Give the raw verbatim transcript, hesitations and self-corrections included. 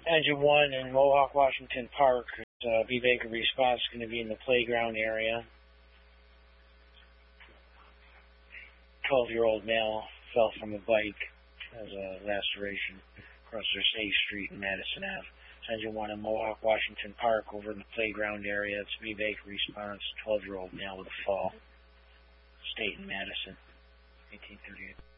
Engine one in Mohawk, Washington Park. Uh, B. Baker response is going to be in the playground area. twelve-year-old male fell from a bike, has a laceration across their eighth Street and Madison Avenue. Engine one in Mohawk, Washington Park, over in the playground area. It's B. Baker response, twelve-year-old male with a fall. State in Madison, eighteen thirty-eight.